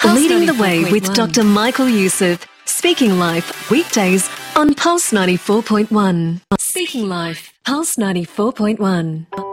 Leading the way with Dr. Michael Youssef. Speaking Life, weekdays on Pulse 94.1. Speaking Life, Pulse 94.1.